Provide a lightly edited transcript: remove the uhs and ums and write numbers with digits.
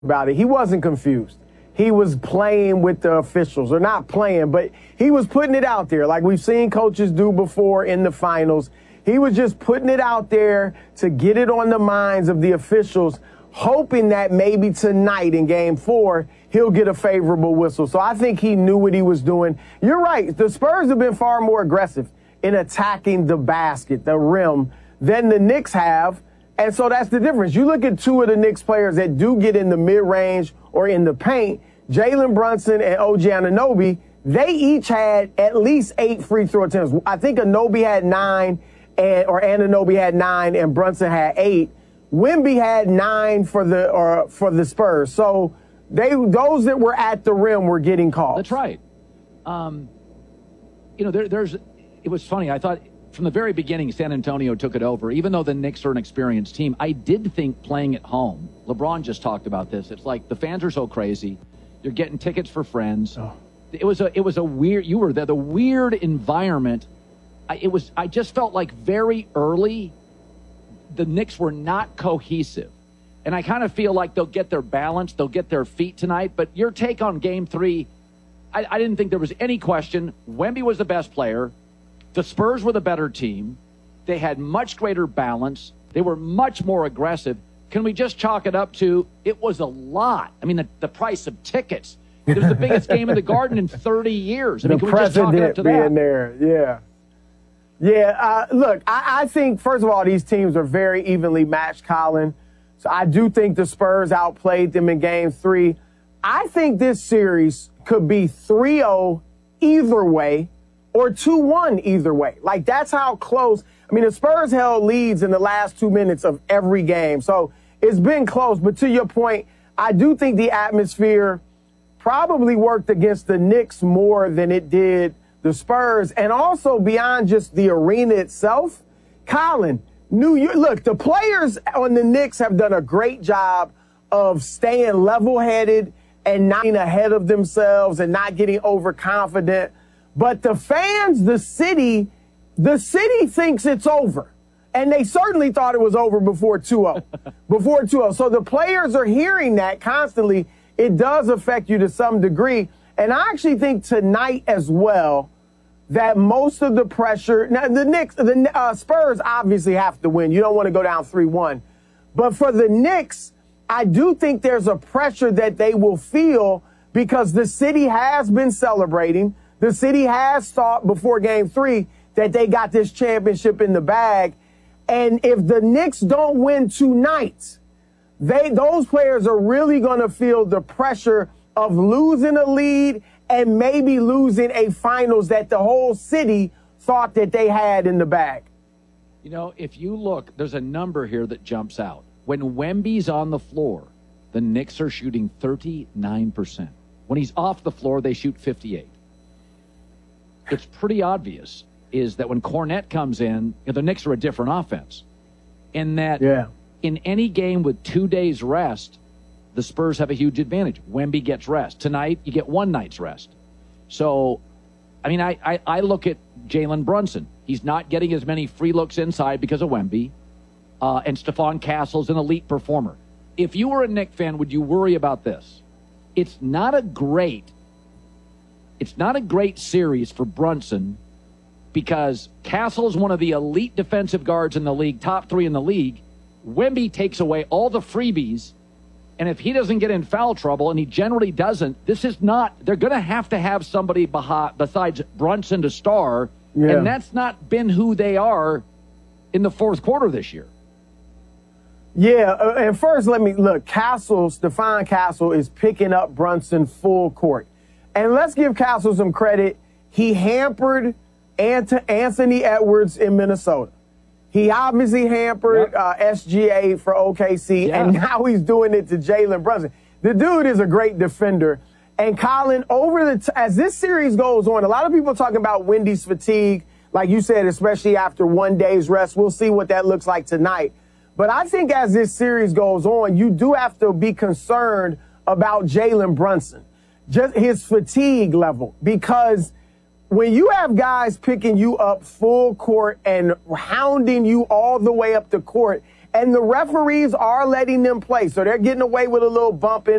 about it. He wasn't confused. He was playing with the officials, or not playing, but he was putting it out there like we've seen coaches do before in the finals. He was just putting it out there to get it on the minds of the officials, hoping that maybe tonight in Game 4, he'll get a favorable whistle. So I think he knew what he was doing. You're right. The Spurs have been far more aggressive in attacking the basket, the rim, than the Knicks have. And so that's the difference. You look at two of the Knicks players that do get in the mid-range or in the paint, Jalen Brunson and OG Anunoby, they each had at least 8 free throw attempts. I think Anunoby had 9, or Anunoby had 9, and Brunson had 8. Wemby had 9 for the Spurs. So those that were at the rim were getting calls. That's right. It was funny. I thought from the very beginning, San Antonio took it over. Even though the Knicks are an experienced team, I did think playing at home, LeBron just talked about this. It's like the fans are so crazy. You're getting tickets for friends. Oh. It was a weird, you were there, the weird environment. I just felt like very early, the Knicks were not cohesive. And I kind of feel like they'll get their balance, they'll get their feet tonight. But your take on Game 3, I didn't think there was any question. Wemby was the best player. The Spurs were the better team. They had much greater balance. They were much more aggressive. Can we just chalk it up to it was a lot? I mean, the price of tickets. It was the biggest game in the Garden in 30 years. I mean, can we just chalk it up to that? Being there, yeah. Yeah, look, I think, first of all, these teams are very evenly matched, Colin. So I do think the Spurs outplayed them in Game 3. I think this series could be 3-0 either way or 2-1 either way. Like, that's how close. I mean, the Spurs held leads in the last 2 minutes of every game. So it's been close. But to your point, I do think the atmosphere probably worked against the Knicks more than it did the Spurs. And also beyond just the arena itself, Colin, look, the players on the Knicks have done a great job of staying level-headed and not getting ahead of themselves and not getting overconfident. But the fans, the city thinks it's over. And they certainly thought it was over before 2-0. Before 2-0. So the players are hearing that constantly. It does affect you to some degree. And I actually think tonight as well that most of the pressure, now the Spurs obviously have to win. You don't want to go down 3-1. But for the Knicks, I do think there's a pressure that they will feel because the city has been celebrating. The city has thought before Game 3 that they got this championship in the bag. And if the Knicks don't win tonight, those players are really going to feel the pressure of losing a lead and maybe losing a finals that the whole city thought that they had in the bag. You know, if you look, there's a number here that jumps out. When Wemby's on the floor, the Knicks are shooting 39%. When he's off the floor, they shoot 58%. It's pretty obvious is that when Kornet comes in, the Knicks are a different offense. In that, in any game with 2 days rest, the Spurs have a huge advantage. Wemby gets rest. Tonight, you get 1 night's rest. So, I mean, I look at Jalen Brunson. He's not getting as many free looks inside because of Wemby. And Stephon Castle's an elite performer. If you were a Knicks fan, would you worry about this? It's not a great series for Brunson because Castle is one of the elite defensive guards in the league, top 3 in the league. Wemby takes away all the freebies, and if he doesn't get in foul trouble, and he generally doesn't, they're going to have somebody besides Brunson to star, and that's not been who they are in the fourth quarter this year. Yeah, and first let me look. Stephon Castle is picking up Brunson full court. And let's give Castle some credit. He hampered Anthony Edwards in Minnesota. He obviously hampered SGA for OKC, and now he's doing it to Jalen Brunson. The dude is a great defender. And Colin, as this series goes on, a lot of people are talking about Wendy's fatigue, like you said, especially after 1 day's rest. We'll see what that looks like tonight. But I think as this series goes on, you do have to be concerned about Jalen Brunson, just his fatigue level, because when you have guys picking you up full court and hounding you all the way up the court, and the referees are letting them play. So they're getting away with a little bumping.